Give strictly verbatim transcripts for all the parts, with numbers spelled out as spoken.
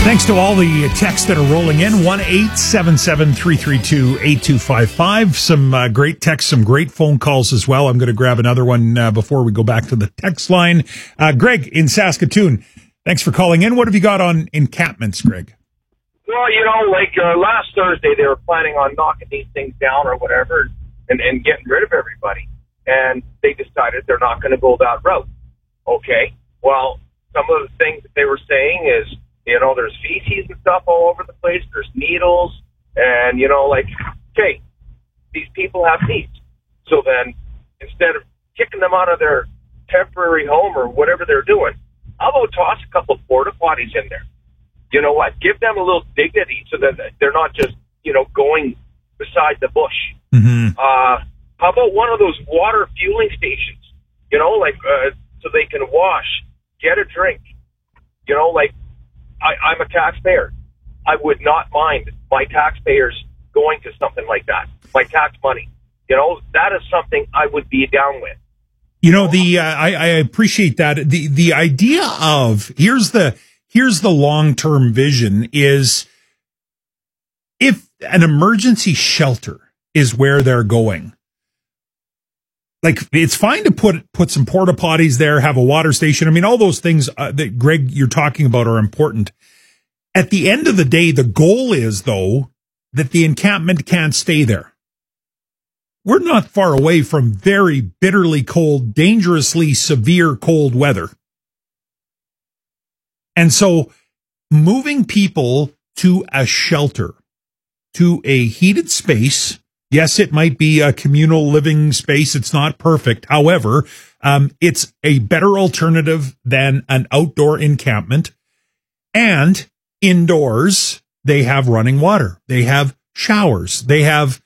Thanks to all the texts that are rolling in. one eight seven seven, three three two, eight two five five. Some uh, great texts, some great phone calls as well. I'm going to grab another one uh, before we go back to the text line. Uh, Greg in Saskatoon, thanks for calling in. What have you got on encampments, Greg? Well, you know, like uh, last Thursday, they were planning on knocking these things down or whatever and, and getting rid of everybody. And they decided they're not going to go that route. Okay, well, some of the things that they were saying is, you know, there's feces and stuff all over the place. There's needles. And, you know, like, okay, these people have needs. So then, instead of kicking them out of their temporary home or whatever they're doing, how about toss a couple of porta potties in there? You know what? Give them a little dignity so that they're not just, you know, going beside the bush. Mm-hmm. Uh, how about one of those water fueling stations? You know, like, uh, so they can wash, get a drink. You know, like, I, I'm a taxpayer. I would not mind my taxpayers going to something like that. My tax money. You know, that is something I would be down with. You know, the uh, I, I appreciate that. The the idea of here's the here's the long-term vision is if an emergency shelter is where they're going. Like, it's fine to put put some porta potties there, have a water station. I mean, all those things uh, that, Greg, you're talking about are important. At the end of the day, the goal is, though, that the encampment can't stay there. We're not far away from very bitterly cold, dangerously severe cold weather. And so moving people to a shelter, to a heated space. Yes, it might be a communal living space. It's not perfect. However, um, it's a better alternative than an outdoor encampment. And indoors, they have running water. They have showers. They have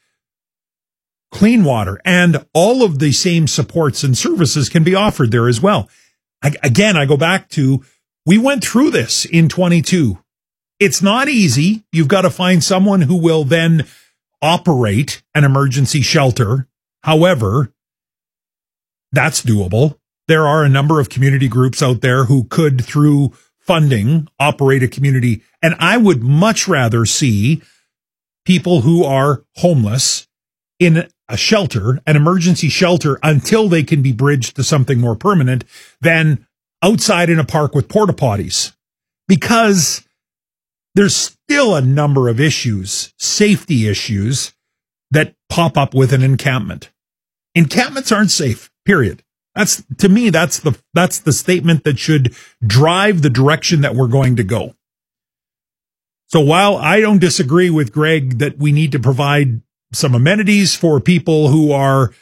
clean water. And all of the same supports and services can be offered there as well. I, again, I go back to, we went through this in twenty-two. It's not easy. You've got to find someone who will then operate an emergency shelter. However, that's doable. There are a number of community groups out there who could, through funding, operate a community. And I would much rather see people who are homeless in a shelter, an emergency shelter, until they can be bridged to something more permanent than outside in a park with porta potties. Because there's still a number of issues, safety issues, that pop up with an encampment. Encampments aren't safe, period. That's, to me, that's the, that's the statement that should drive the direction that we're going to go. So while I don't disagree with Greg that we need to provide some amenities for people who are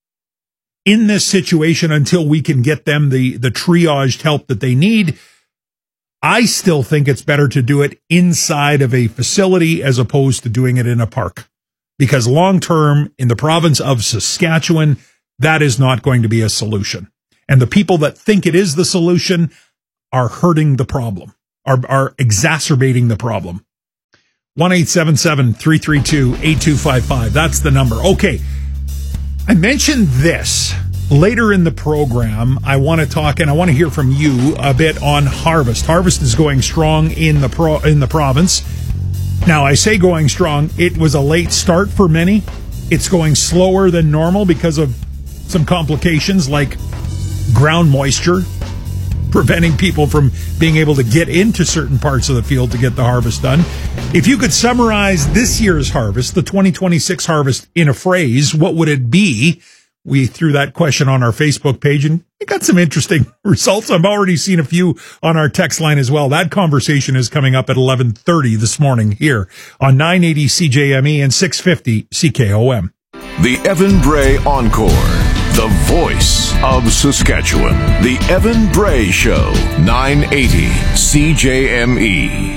in this situation until we can get them the, the triaged help that they need, I still think it's better to do it inside of a facility as opposed to doing it in a park. Because long term, in the province of Saskatchewan, that is not going to be a solution. And the people that think it is the solution are hurting the problem, are, are exacerbating the problem. one eight seven seven, three three two, eight two five five. That's the number. Okay. I mentioned this. Later in the program, I want to talk and I want to hear from you a bit on harvest. Harvest is going strong in the pro, in the province. Now, I say going strong. It was a late start for many. It's going slower than normal because of some complications like ground moisture, preventing people from being able to get into certain parts of the field to get the harvest done. If you could summarize this year's harvest, the twenty twenty-six harvest, in a phrase, what would it be? We threw that question on our Facebook page and we got some interesting results. I've already seen a few on our text line as well. That conversation is coming up at eleven thirty this morning here on nine eighty C J M E and six fifty C K O M. The Evan Bray Encore, the voice of Saskatchewan. The Evan Bray Show, nine eighty C J M E.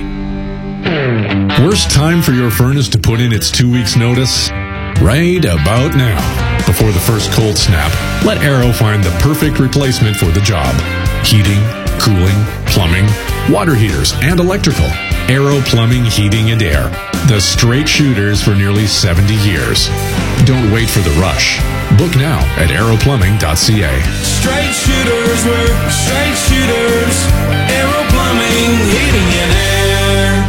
Worst time for your furnace to put in its two weeks notice? Right about now. Before the first cold snap, let Arrow find the perfect replacement for the job. Heating, cooling, plumbing, water heaters, and electrical. Arrow Plumbing, Heating, and Air. The straight shooters for nearly seventy years. Don't wait for the rush. Book now at arrow plumbing dot c a. Straight shooters work, straight shooters. Arrow Plumbing, Heating, and Air.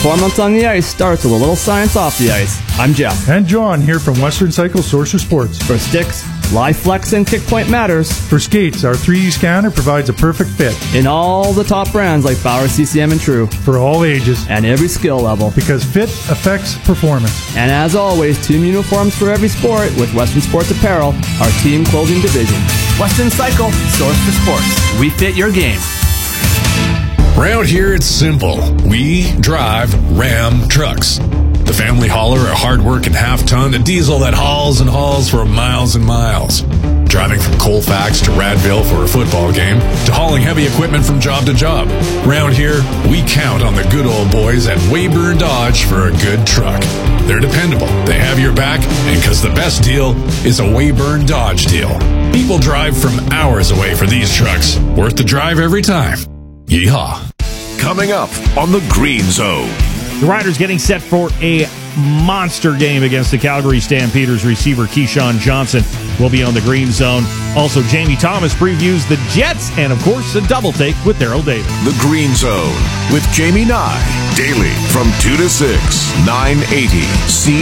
Performance on the ice starts with a little science off the ice. I'm Jeff. And John here from Western Cycle Source of Sports. For sticks, live flex, and kick point matters. For skates, our three D scanner provides a perfect fit. In all the top brands like Bauer, C C M, and True. For all ages. And every skill level. Because fit affects performance. And as always, team uniforms for every sport with Western Sports Apparel, our team clothing division. Western Cycle, Source for Sports. We fit your game. Around here, it's simple. We drive Ram trucks. The family hauler, a hard-working half-ton, a diesel that hauls and hauls for miles and miles. Driving from Colfax to Radville for a football game, to hauling heavy equipment from job to job. Around here, we count on the good old boys at Wayburn Dodge for a good truck. They're dependable, they have your back, and because the best deal is a Wayburn Dodge deal. People drive from hours away for these trucks. Worth the drive every time. Yeehaw. Coming up on the Green Zone. The Riders getting set for a monster game against the Calgary Stampeders. Receiver Keyshawn Johnson will be on the Green Zone. Also, Jamie Thomas previews the Jets, and of course, a double take with Daryl Davis. The Green Zone with Jamie Nye. Daily from two to six, nine eighty C